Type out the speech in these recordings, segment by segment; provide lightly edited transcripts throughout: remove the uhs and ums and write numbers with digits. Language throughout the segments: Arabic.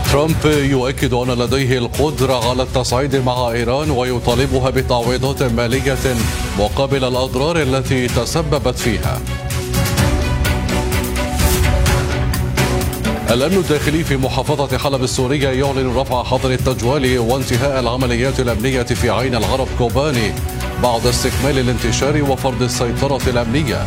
ترامب يؤكد أن لديه القدرة على التصعيد مع إيران ويطالبها بتعويضات مالية مقابل الأضرار التي تسببت فيها. الأمن الداخلي في محافظة حلب السورية يعلن رفع حظر التجوال وانتهاء العمليات الأمنية في عين العرب كوباني بعد استكمال الانتشار وفرض السيطرة الأمنية.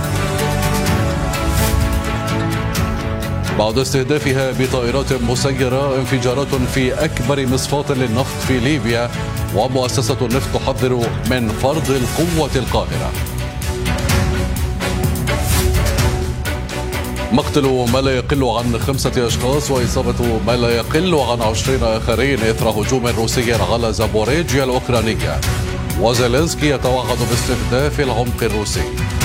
بعد استهدافها بطائرات مسيرة انفجارات في أكبر مصفاة للنفط في ليبيا، ومؤسسة النفط تحذر من فرض القوة القاهرة. مقتل ما لا يقل عن 5 أشخاص وإصابة ما لا يقل عن 20 آخرين إثر هجوم روسي على زابوريجيا الأوكرانية، وزيلينسكي يتوعد باستهداف العمق الروسي.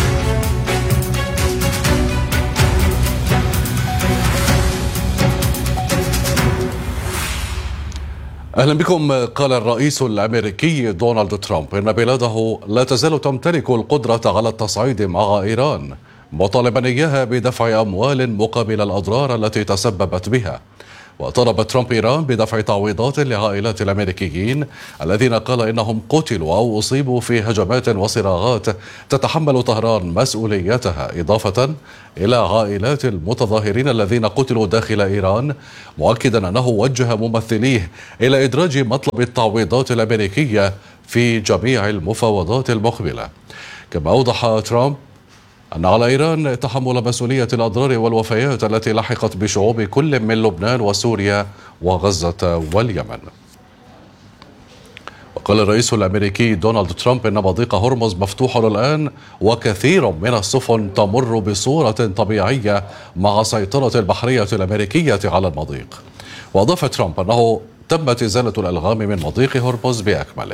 أهلا بكم. قال الرئيس الأمريكي دونالد ترامب إن بلاده لا تزال تمتلك القدرة على التصعيد مع إيران، مطالبا إياها بدفع أموال مقابل الأضرار التي تسببت بها. وطلب ترامب إيران بدفع تعويضات لعائلات الأمريكيين الذين قال إنهم قتلوا أو أصيبوا في هجمات وصراعات تتحمل طهران مسؤوليتها، إضافة إلى عائلات المتظاهرين الذين قتلوا داخل إيران، مؤكدا أنه وجه ممثليه إلى إدراج مطلب التعويضات الأمريكية في جميع المفاوضات المقبلة. كما أوضح ترامب أن على إيران تحمل مسؤولية الأضرار والوفيات التي لحقت بشعوب كل من لبنان وسوريا وغزة واليمن. وقال الرئيس الأمريكي دونالد ترامب إن مضيق هرمز مفتوح الآن وكثير من السفن تمر بصورة طبيعية مع سيطرة البحرية الأمريكية على المضيق. وأضاف ترامب أنه تمت إزالة الألغام من مضيق هرمز بأكمله.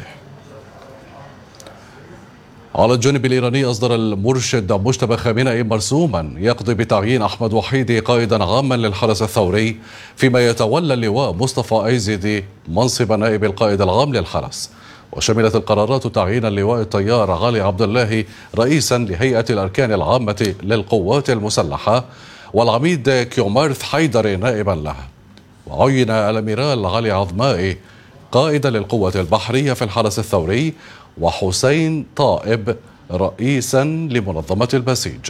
على الجانب الإيراني أصدر المرشد مجتبى خامنئي مرسوما يقضي بتعيين أحمد وحيدي قائدا عاما للحرس الثوري، فيما يتولى اللواء مصطفى أيزيدي منصب نائب القائد العام للحرس. وشملت القرارات تعيين اللواء الطيار علي عبد الله رئيسا لهيئة الأركان العامة للقوات المسلحة، والعميد كيومارث حيدري نائبا له. وعين الأميرال علي عظمائي قائدا للقوة البحرية في الحرس الثوري، وحسين طائب رئيسا لمنظمة البسيج.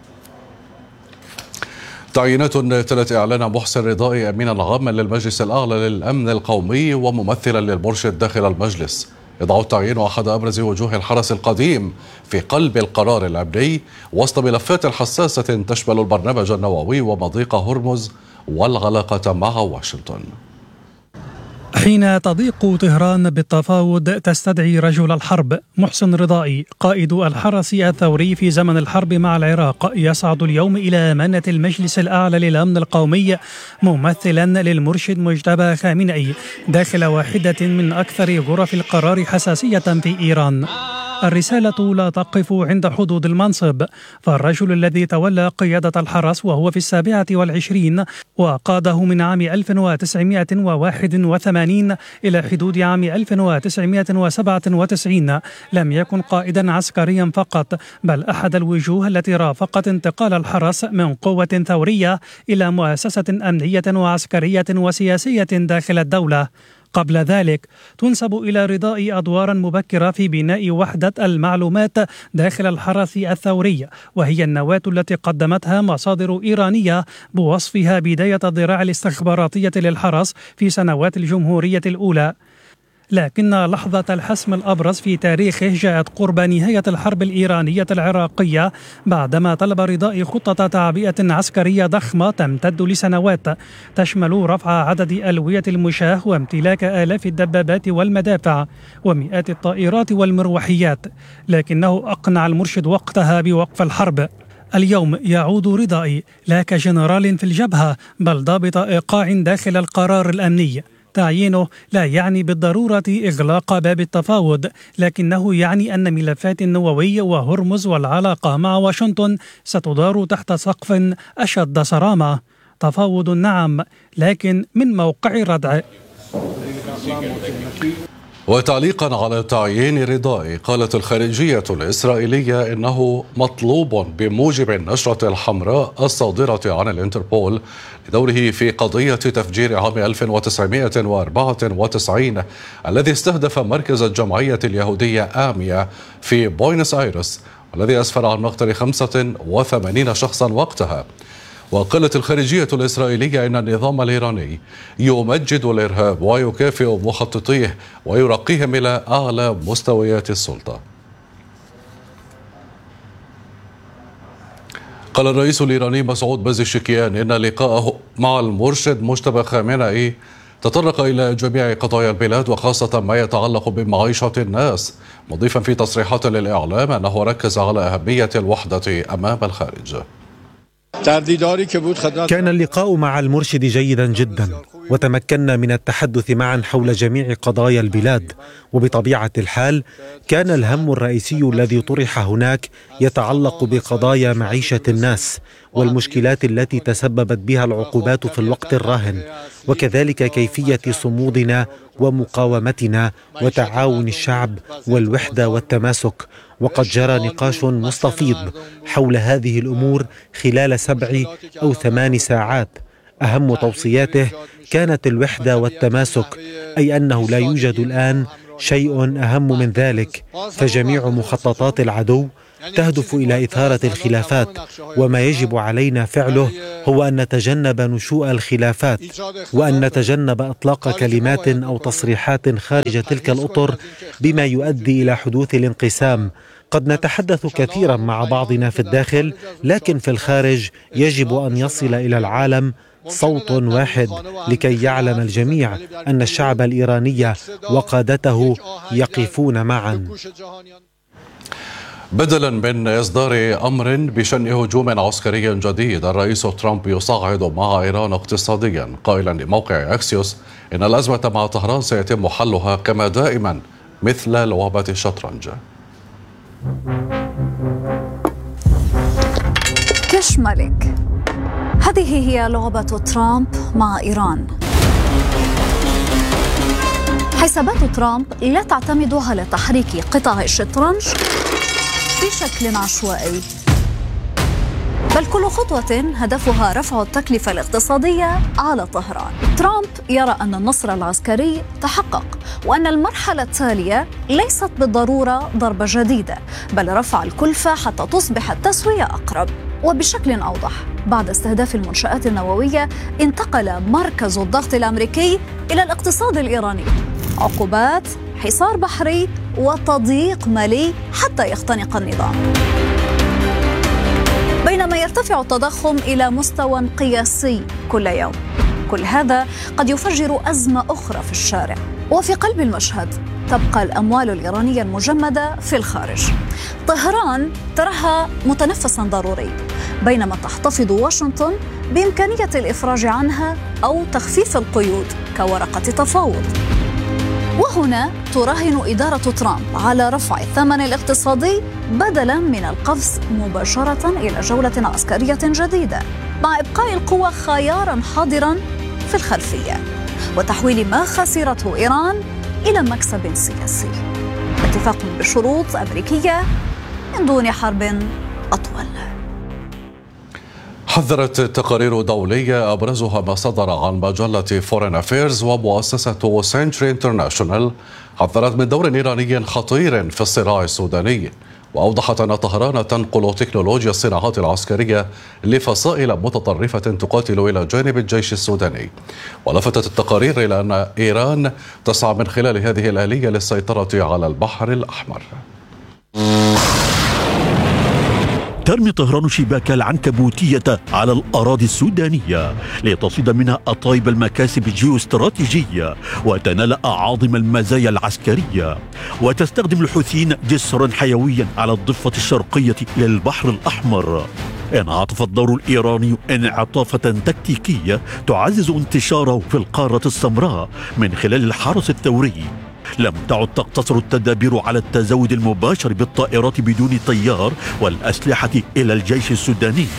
تعيينات تلت إعلان محسن رضائي أمينا عاما للمجلس الأعلى للأمن القومي وممثلا للمرشد داخل المجلس، يضع التعيين أحد أبرز وجوه الحرس القديم في قلب القرار الأمني وسط ملفات حساسة تشمل البرنامج النووي ومضيق هرمز والعلاقة مع واشنطن. حين تضيق طهران بالتفاوض تستدعي رجل الحرب محسن رضائي قائد الحرس الثوري في زمن الحرب مع العراق يصعد اليوم إلى أمانة المجلس الأعلى للأمن القومي ممثلا للمرشد مجتبى خامنئي داخل واحدة من أكثر غرف القرار حساسية في إيران. الرسالة لا تقف عند حدود المنصب، فالرجل الذي تولى قيادة الحرس وهو في 27 وقاده من عام 1981 إلى حدود عام 1997 لم يكن قائدا عسكريا فقط، بل أحد الوجوه التي رافقت انتقال الحرس من قوة ثورية إلى مؤسسة أمنية وعسكرية وسياسية داخل الدولة. قبل ذلك تنسب إلى رضائي أدوارا مبكرة في بناء وحدة المعلومات داخل الحرس الثوري، وهي النواة التي قدمتها مصادر إيرانية بوصفها بداية الذراع الاستخباراتية للحرس في سنوات الجمهورية الأولى. لكن لحظة الحسم الأبرز في تاريخه جاءت قرب نهاية الحرب الإيرانية العراقية، بعدما طلب رضائي خطة تعبئة عسكرية ضخمة تمتد لسنوات تشمل رفع عدد ألوية المشاة وامتلاك آلاف الدبابات والمدافع ومئات الطائرات والمروحيات، لكنه أقنع المرشد وقتها بوقف الحرب. اليوم يعود رضائي لا كجنرال في الجبهة بل ضابط إيقاع داخل القرار الأمني. تعيينه لا يعني بالضرورة إغلاق باب التفاوض، لكنه يعني أن ملفات النووي وهرمز والعلاقة مع واشنطن ستدار تحت سقف أشد صرامة. تفاوض نعم، لكن من موقع ردع. وتعليقا على تعيين رضائي، قالت الخارجية الإسرائيلية إنه مطلوب بموجب النشرة الحمراء الصادرة عن الانتربول دوره في قضية تفجير عام 1994 الذي استهدف مركز الجمعية اليهودية آميا في بوينس آيرس، والذي أسفر عن مقتل 85 شخصا وقتها. وقالت الخارجية الإسرائيلية إن النظام الإيراني يمجد الإرهاب ويكافئ مخططيه ويرقيهم إلى أعلى مستويات السلطة. قال الرئيس الإيراني مسعود بازيشكيان إن لقاءه مع المرشد مجتبى خامنئي تطرق إلى جميع قضايا البلاد وخاصة ما يتعلق بمعيشة الناس، مضيفا في تصريحات للإعلام أنه ركز على أهمية الوحدة أمام الخارج. كان اللقاء مع المرشد جيدا جدا، وتمكنا من التحدث معا حول جميع قضايا البلاد، وبطبيعة الحال كان الهم الرئيسي الذي طرح هناك يتعلق بقضايا معيشة الناس والمشكلات التي تسببت بها العقوبات في الوقت الراهن، وكذلك كيفية صمودنا ومقاومتنا وتعاون الشعب والوحدة والتماسك. وقد جرى نقاش مستفيض حول هذه الأمور خلال 7 أو 8 ساعات. أهم توصياته كانت الوحدة والتماسك، أي أنه لا يوجد الآن شيء أهم من ذلك، فجميع مخططات العدو تهدف إلى إثارة الخلافات، وما يجب علينا فعله هو أن نتجنب نشوء الخلافات، وأن نتجنب إطلاق كلمات أو تصريحات خارج تلك الأطر بما يؤدي إلى حدوث الانقسام. قد نتحدث كثيرا مع بعضنا في الداخل، لكن في الخارج يجب أن يصل إلى العالم صوت واحد لكي يعلم الجميع أن الشعب الإيراني وقادته يقفون معا. بدلا من إصدار أمر بشأن هجوم عسكري جديد، الرئيس ترامب يصعد مع إيران اقتصاديا، قائلا لموقع أكسيوس إن الأزمة مع طهران سيتم حلها كما دائما مثل لعبة الشطرنج. كش ملك، هذه هي لعبة ترامب مع إيران. حسابات ترامب لا تعتمد على تحريك قطع الشطرنج في شكل عشوائي، بل كل خطوة هدفها رفع التكلفة الاقتصادية على طهران. ترامب يرى أن النصر العسكري تحقق، وأن المرحلة التالية ليست بالضرورة ضربة جديدة، بل رفع الكلفة حتى تصبح التسوية أقرب. وبشكل أوضح، بعد استهداف المنشآت النووية انتقل مركز الضغط الأمريكي إلى الاقتصاد الإيراني، عقوبات، حصار بحري وتضييق مالي حتى يختنق النظام. بينما يرتفع التضخم إلى مستوى قياسي كل يوم، كل هذا قد يفجر أزمة أخرى في الشارع. وفي قلب المشهد تبقى الأموال الإيرانية المجمدة في الخارج. طهران تراها متنفسا ضروري، بينما تحتفظ واشنطن بإمكانية الإفراج عنها أو تخفيف القيود كورقة تفاوض. وهنا تراهن إدارة ترامب على رفع الثمن الاقتصادي بدلا من القفز مباشرة إلى جولة عسكرية جديدة، مع إبقاء القوى خيارا حاضرا في الخلفية، وتحويل ما خسرته إيران إلى مكسب سياسي، اتفاق بشروط أمريكية من دون حرب أطول. حذرت تقارير دولية أبرزها ما صدر عن مجلة فورين أفيرز ومؤسسة سنتري انترناشونال، حذرت من دور إيراني خطير في الصراع السوداني، وأوضحت أن طهران تنقل تكنولوجيا الصناعات العسكرية لفصائل متطرفة تقاتل إلى جانب الجيش السوداني. ولفتت التقارير إلى أن إيران تسعى من خلال هذه الآلية للسيطرة على البحر الأحمر. ترمي طهران شباك العنكبوتية على الأراضي السودانية لتصيد منها أطايب المكاسب الجيوستراتيجية وتنال أعاظم المزايا العسكرية، وتستخدم الحوثيين جسرا حيويا على الضفة الشرقية للبحر الأحمر. انعطف الدور الإيراني انعطافة تكتيكية تعزز انتشاره في القارة السمراء من خلال الحرس الثوري. لم تعد تقتصر التدابير على التزود المباشر بالطائرات بدون طيار والأسلحة إلى الجيش السوداني،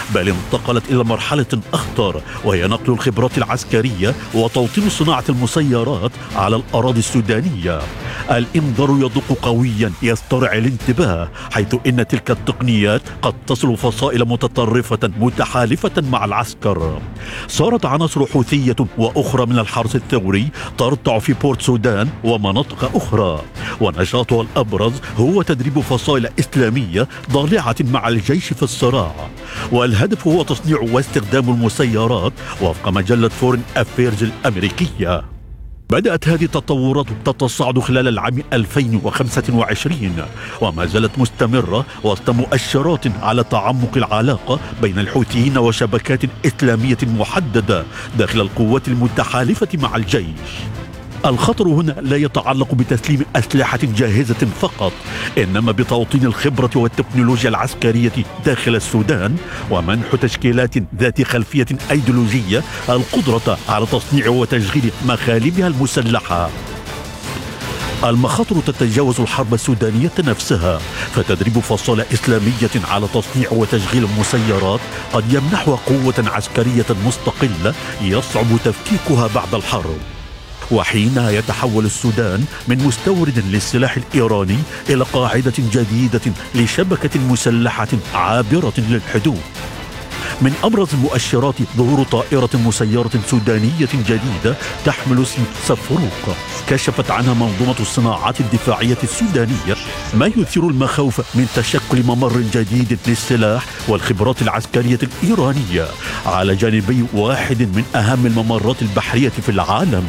بل انتقلت إلى مرحلة أخطر، وهي نقل الخبرات العسكرية وتوطين صناعة المسيرات على الأراضي السودانية. الإنذار يدق قويا يسترعي الانتباه، حيث إن تلك التقنيات قد تصل فصائل متطرفة متحالفة مع العسكر. صارت عناصر حوثية وأخرى من الحرس الثوري ترتع في بورت سودان ومناطق أخرى، ونشاطها الأبرز هو تدريب فصائل إسلامية ضالعة مع الجيش في الصراع، والهدف هو تصنيع واستخدام المسيرات وفق مجلة فورين أفيرز الأمريكية. بدأت هذه التطورات تتصاعد خلال العام 2025 وما زالت مستمرة وسط مؤشرات على تعمق العلاقة بين الحوثيين وشبكات إسلامية محددة داخل القوات المتحالفة مع الجيش. الخطر هنا لا يتعلق بتسليم أسلحة جاهزة فقط، إنما بتوطين الخبرة والتكنولوجيا العسكرية داخل السودان، ومنح تشكيلات ذات خلفية أيديولوجية القدرة على تصنيع وتشغيل مخالبها المسلحة. المخاطر تتجاوز الحرب السودانية نفسها، فتدريب فصائل إسلامية على تصنيع وتشغيل المسيرات قد يمنحها قوة عسكرية مستقلة يصعب تفكيكها بعد الحرب. وحينها يتحول السودان من مستورد للسلاح الإيراني إلى قاعدة جديدة لشبكة مسلحة عابرة للحدود. من أبرز المؤشرات ظهور طائرة مسيرة سودانية جديدة تحمل اسم صفروق، كشفت عنها منظومة الصناعات الدفاعية السودانية، ما يثير المخاوف من تشكل ممر جديد للسلاح والخبرات العسكرية الإيرانية على جانبي واحد من أهم الممرات البحرية في العالم.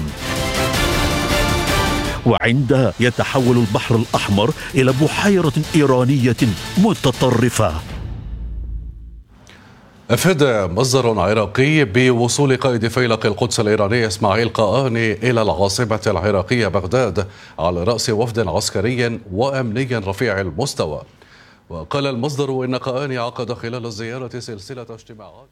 وعندها يتحول البحر الأحمر إلى بحيرة إيرانية متطرفة. أفاد مصدر عراقي بوصول قائد فيلق القدس الإيراني إسماعيل قآني إلى العاصمة العراقية بغداد على رأس وفد عسكري وأمني رفيع المستوى. وقال المصدر إن قآني عقد خلال الزيارة سلسلة اجتماعات.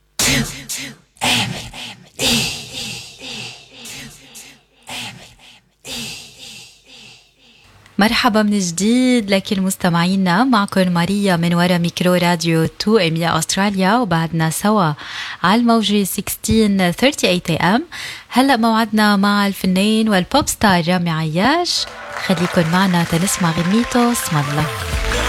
مرحبا من جديد لكل مستمعينا، معكم ماريا من وراء ميكرو راديو 2 ام استراليا، وبعدنا سوا على الموجة 1638 AM. هلا موعدنا مع الفنان والبوب ستار رامي عياش، خليكن معنا تنسمع غنيته اسم الله.